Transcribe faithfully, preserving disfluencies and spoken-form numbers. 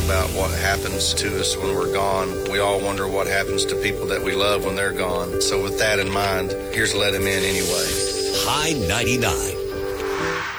about what happens to us when we're gone. We all wonder what happens to people that we love when they're gone. So with that in mind, here's Let Him In Anyway. High ninety-nine.